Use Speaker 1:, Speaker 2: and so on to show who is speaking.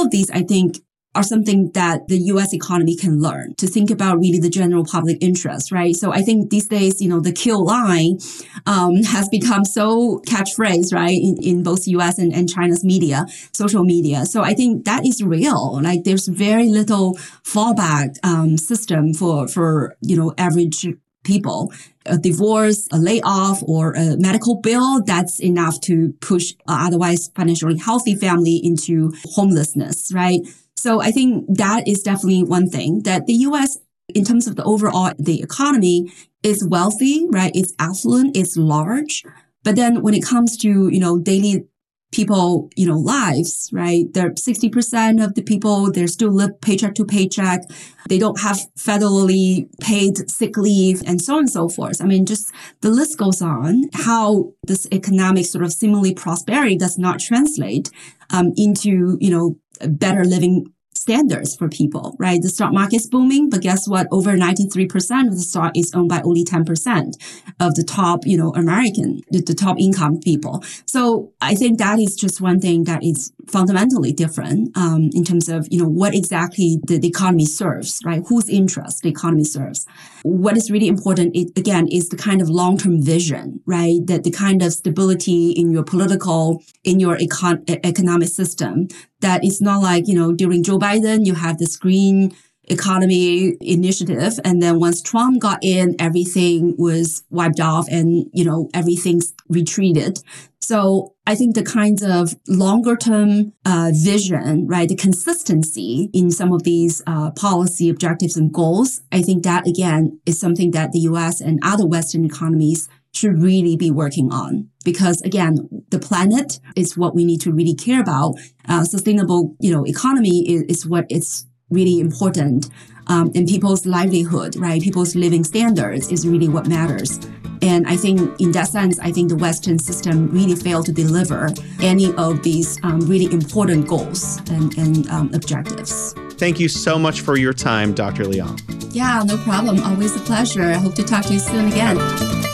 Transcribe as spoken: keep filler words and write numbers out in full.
Speaker 1: of these, I think, are something that the U S economy can learn to think about really the general public interest, right? So I think these days, you know, the kill line um, has become so catchphrase, right, in, in both U S and, and China's media, social media. So I think that is real. Like there's very little fallback um, system for, for, you know, average people. A divorce, a layoff, or a medical bill, that's enough to push a otherwise financially healthy family into homelessness, right? So I think that is definitely one thing that the U S, in terms of the overall, the economy is wealthy, right? It's affluent, it's large. But then when it comes to, you know, daily people, you know, lives, right? There sixty percent of the people, they still live paycheck to paycheck. They don't have federally paid sick leave and so on and so forth. I mean, just the list goes on, how this economic sort of seemingly prosperity does not translate um, into, you know, better living standards for people, right? The stock market is booming, but guess what? Over ninety-three percent of the stock is owned by only ten percent of the top, you know, American, the, the top income people. So I think that is just one thing that is fundamentally different um, in terms of, you know, what exactly the, the economy serves, right? Whose interest the economy serves. What is really important, it, again, is the kind of long-term vision, right? That the kind of stability in your political, in your econ- economic system, that it's not like, you know, during Joe Biden, you have this green economy initiative. And then once Trump got in, everything was wiped off and, you know, everything's retreated. So I think the kinds of longer term uh, vision, right, the consistency in some of these uh, policy objectives and goals, I think that, again, is something that the U S and other Western economies should really be working on. Because, again, the planet is what we need to really care about. Uh, sustainable, you know, economy is, is what it's really important. Um, and people's livelihood, right, people's living standards is really what matters. And I think in that sense, I think the Western system really failed to deliver any of these um, really important goals and, and um, objectives.
Speaker 2: Thank you so much for your time, Doctor Liang.
Speaker 1: Yeah, no problem. Always a pleasure. I hope to talk to you soon again.